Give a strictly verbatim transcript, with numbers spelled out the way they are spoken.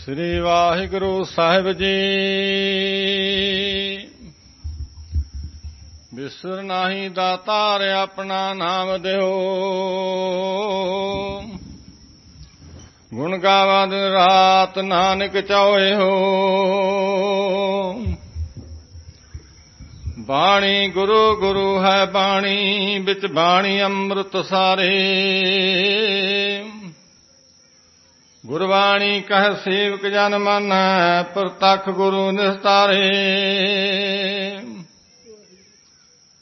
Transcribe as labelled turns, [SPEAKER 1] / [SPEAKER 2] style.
[SPEAKER 1] ਸ੍ਰੀ ਵਾਹਿਗੁਰੂ ਸਾਹਿਬ ਜੀ। ਬਿਸਰ ਨਾਹੀ ਦਾਤਾਰ ਆਪਣਾ ਨਾਮ ਦਿਓ, ਗੁਣ ਗਾਵਾਂ ਦਿਨ ਰਾਤ ਨਾਨਕ ਚਾਹੇ ਹੋ। ਬਾਣੀ ਗੁਰੂ ਗੁਰੂ ਹੈ ਬਾਣੀ, ਵਿੱਚ ਬਾਣੀ ਅੰਮ੍ਰਿਤ ਸਾਰੇ। ਗੁਰਬਾਣੀ ਕਹਿ ਸੇਵਕ ਜਨ ਮਾਨੈ, ਪ੍ਰਤੱਖ ਗੁਰੂ ਨਿਸਤਾਰੇ।